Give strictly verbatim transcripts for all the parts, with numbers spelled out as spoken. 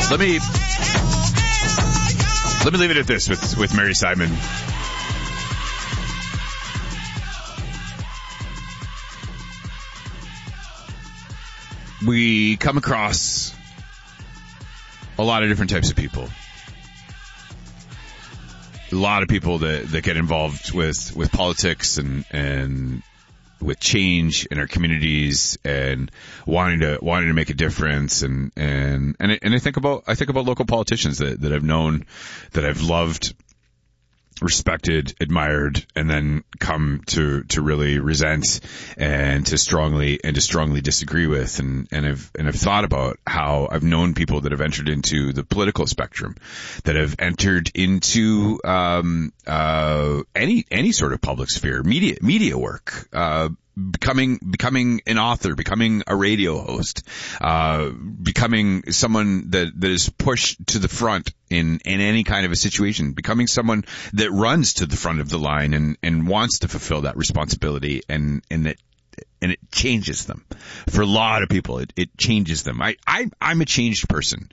Let me let me leave it at this with, with Mary Simon. We come across a lot of different types of people. A lot of people that, that get involved with, with politics and, and with change in our communities and wanting to wanting to make a difference, and and and I, and I think about I think about local politicians that, that I've known, that I've loved, respected, admired, and then come to to really resent and to strongly and to strongly disagree with, and and I've and I've thought about how I've known people that have entered into the political spectrum, that have entered into um uh any any sort of public sphere, media media work, uh becoming becoming an author, becoming a radio host, uh becoming someone that that is pushed to the front in in any kind of a situation, becoming someone that runs to the front of the line and and wants to fulfill that responsibility, and and that and it changes them. For a lot of people, it it changes them. I I I'm a changed person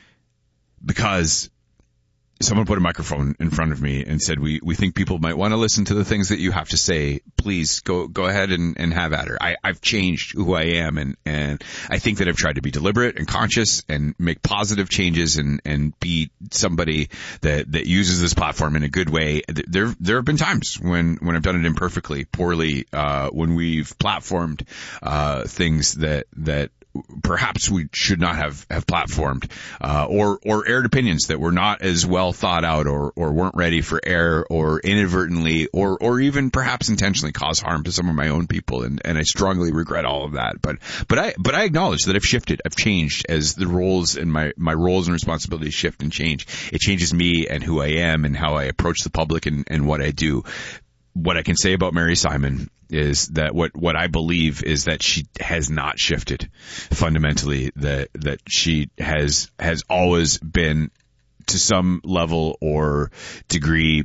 because someone put a microphone in front of me and said, we, we think people might want to listen to the things that you have to say. Please go, go ahead and, and have at her. I, I've changed who I am. And, and I think that I've tried to be deliberate and conscious and make positive changes and, and be somebody that, that uses this platform in a good way. There, there have been times when, when I've done it imperfectly, poorly, uh, when we've platformed, uh, things that, that, perhaps we should not have, have platformed, uh, or, or aired opinions that were not as well thought out or, or weren't ready for air, or inadvertently or, or even perhaps intentionally cause harm to some of my own people. And, and I strongly regret all of that. But, but I, but I acknowledge that I've shifted. I've changed as the roles and my, my roles and responsibilities shift and change. It changes me and who I am and how I approach the public and, and what I do. What I can say about Mary Simon is that what, what I believe is that she has not shifted fundamentally, that, that she has, has always been to some level or degree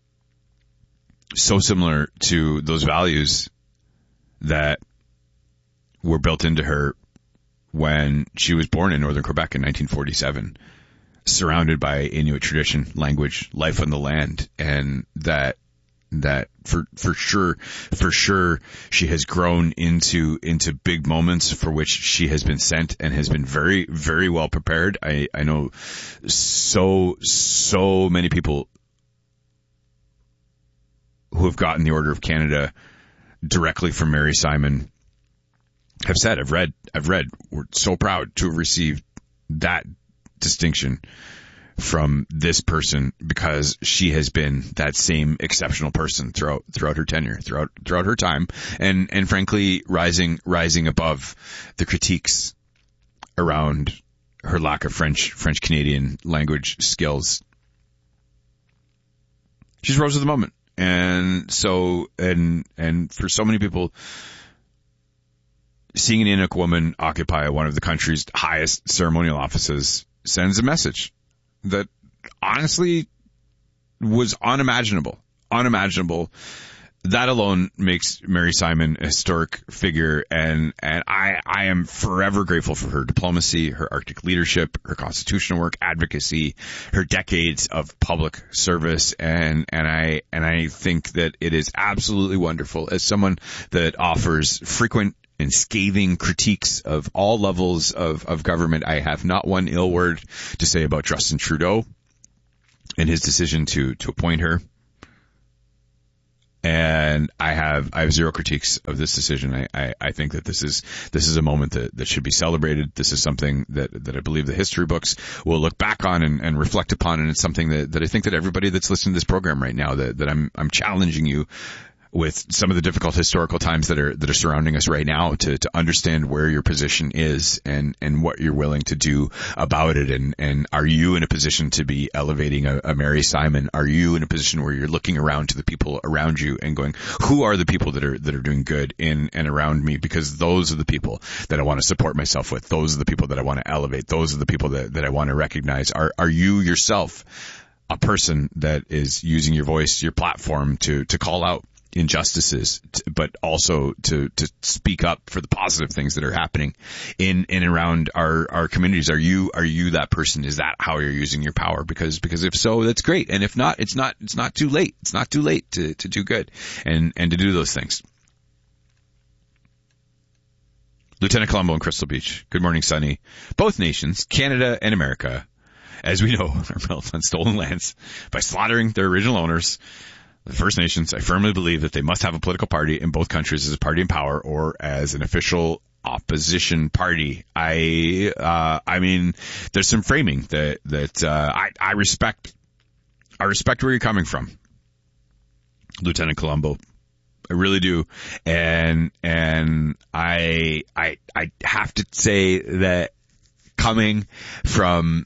so similar to those values that were built into her when she was born in northern Quebec in nineteen forty-seven, surrounded by Inuit tradition, language, life on the land, and that that for, for sure, for sure, she has grown into, into big moments for which she has been sent and has been very, very well prepared. I, I know so, so many people who have gotten the Order of Canada directly from Mary Simon have said, I've read, I've read, we're so proud to have received that distinction from this person because she has been that same exceptional person throughout throughout her tenure, throughout throughout her time, and and frankly rising rising above the critiques around her lack of French French Canadian language skills. She's rose to the moment, and so and and for so many people, seeing an Inuk woman occupy one of the country's highest ceremonial offices sends a message that honestly was unimaginable, unimaginable. That alone makes Mary Simon a historic figure, and, and I, I am forever grateful for her diplomacy, her Arctic leadership, her constitutional work, advocacy, her decades of public service, and, and I, and I think that it is absolutely wonderful as someone that offers frequent and scathing critiques of all levels of, of government. I have not one ill word to say about Justin Trudeau and his decision to, to appoint her. And I have, I have zero critiques of this decision. I, I, I think that this is, this is a moment that, that should be celebrated. This is something that, that I believe the history books will look back on and, and reflect upon. And it's something that, that I think that everybody that's listening to this program right now, that, that I'm, I'm challenging you with some of the difficult historical times that are that are surrounding us right now, to to understand where your position is and and what you're willing to do about it, and and are you in a position to be elevating a, a Mary Simon? Are you in a position where you're looking around to the people around you and going, who are the people that are that are doing good in and around me? Because those are the people that I want to support myself with. Those are the people that I want to elevate. Those are the people that that I want to recognize. Are are you yourself a person that is using your voice, your platform to to call out injustices, but also to, to speak up for the positive things that are happening in, in and around our, our communities. Are you, are you that person? Is that how you're using your power? Because, because if so, that's great. And if not, it's not, it's not too late. It's not too late to, to do good and, and to do those things. Lieutenant Colombo and Crystal Beach. Good morning, Sunny. Both nations, Canada and America, as we know, are built on stolen lands by slaughtering their original owners. The First Nations, I firmly believe that they must have a political party in both countries as a party in power or as an official opposition party. I, uh, I mean, there's some framing that, that, uh, I, I respect, I respect where you're coming from, Lieutenant Colombo. I really do. And, and I, I, I have to say that coming from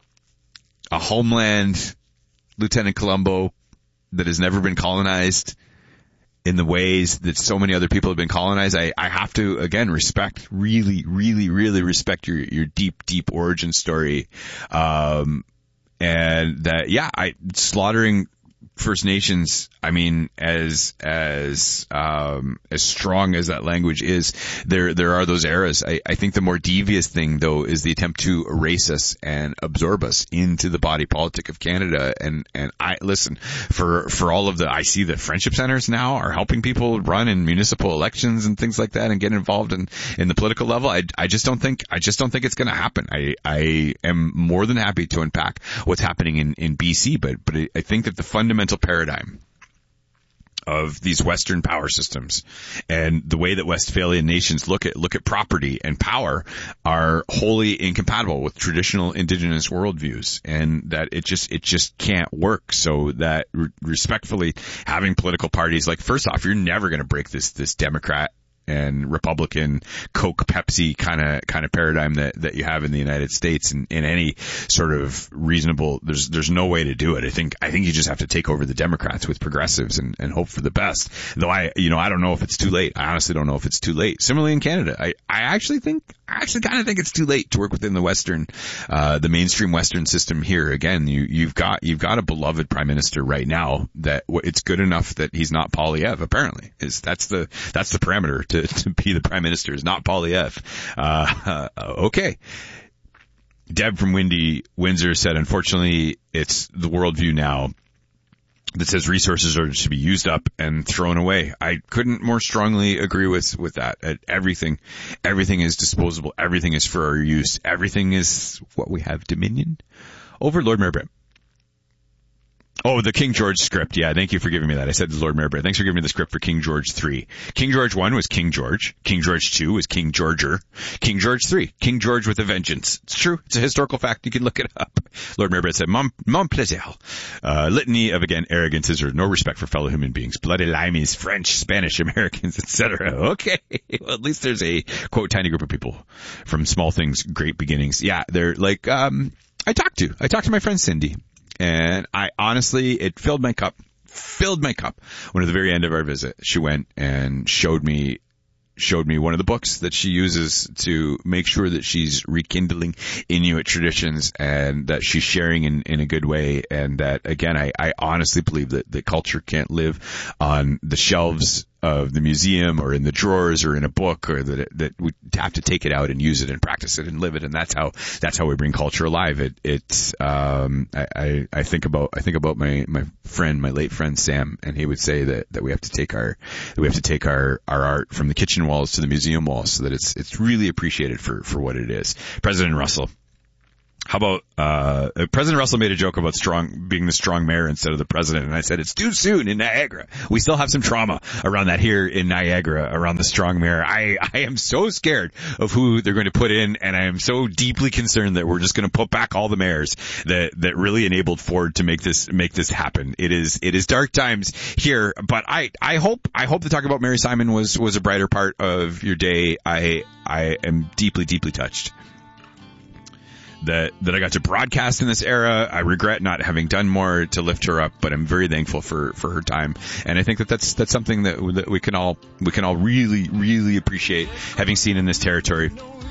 a homeland, Lieutenant Colombo, that has never been colonized in the ways that so many other people have been colonized, I, I have to, again, respect, really, really, really respect your, your deep, deep origin story. Um, and that, yeah, I, slaughtering First Nations, I mean, as, as, um, as strong as that language is, there, there are those eras. I, I think the more devious thing, though, is the attempt to erase us and absorb us into the body politic of Canada. And, and I, listen, for, for all of the, I see the friendship centers now are helping people run in municipal elections and things like that and get involved in, in the political level. I, I just don't think, I just don't think it's going to happen. I, I am more than happy to unpack what's happening in, in B C, but, but I think that the fundamental paradigm of these Western power systems and the way that Westphalian nations look at look at property and power are wholly incompatible with traditional indigenous worldviews, and that it just it just can't work. So that re- respectfully, having political parties, like, first off, you're never going to break this this Democrat and Republican Coke Pepsi kind of kind of paradigm that that you have in the United States in, in any sort of reasonable. There's there's no way to do it. I think I think you just have to take over the Democrats with progressives and, and hope for the best. Though I you know I don't know if it's too late. I honestly don't know if it's too late. Similarly in Canada, I I actually think I actually kind of think it's too late to work within the Western uh the mainstream Western system here. Again, you you've got you've got a beloved prime minister right now that it's good enough that he's not Poilievre. Apparently, is that's the that's the parameter. To, to be the prime minister is not Poilievre. Uh, uh, okay. Deb from Windy Windsor said, unfortunately, it's the worldview now that says resources are to be used up and thrown away. I couldn't more strongly agree with, with that. Everything, everything is disposable. Everything is for our use. Everything is what we have dominion over. Lord Mayor Brett. Oh, the King George script. Yeah, thank you for giving me that. I said Lord Mayor Brett. Thanks for giving me the script for King George three. King George one was King George. King George two was King Georger. King George three, King George with a vengeance. It's true. It's a historical fact. You can look it up. Lord Mayor Brett said, Mon, mon plaisir. Uh, litany of, again, arrogances or no respect for fellow human beings. Bloody limeys, French, Spanish, Americans, et cetera. Okay. Well, at least there's a, quote, tiny group of people from small things, great beginnings. Yeah, they're like, um, I talked to. I talked to my friend Cindy. And I honestly, it filled my cup, filled my cup when at the very end of our visit, she went and showed me, showed me one of the books that she uses to make sure that she's rekindling Inuit traditions and that she's sharing in, in a good way. And that, again, I, I honestly believe that the culture can't live on the shelves of the museum or in the drawers or in a book, or that it, that we have to take it out and use it and practice it and live it. And that's how, that's how we bring culture alive. It, it's, um, I, I, I think about, I think about my, my friend, my late friend Sam, and he would say that, that we have to take our, that we have to take our, our art from the kitchen walls to the museum walls so that it's, it's really appreciated for, for what it is. President Russell. How about, uh, President Russell made a joke about strong, being the strong mayor instead of the president. And I said, it's too soon in Niagara. We still have some trauma around that here in Niagara, around the strong mayor. I, I am so scared of who they're going to put in. And I am so deeply concerned that we're just going to put back all the mayors that, that really enabled Ford to make this, make this happen. It is, it is dark times here, but I, I hope, I hope the talk about Mary Simon was, was a brighter part of your day. I, I am deeply, deeply touched that, that I got to broadcast in this era. I regret not having done more to lift her up, but I'm very thankful for, for her time. And I think that that's, that's something that, that we can all, we can all really, really appreciate having seen in this territory.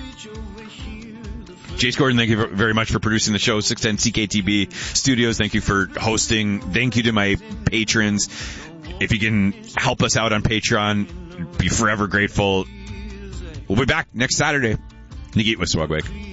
Jace Gordon, thank you very much for producing the show. six ten C K T B Studios, thank you for hosting. Thank you to my patrons. if you can help us out on Patreon, be forever grateful. We'll be back next Saturday. Nigit with Swagwake.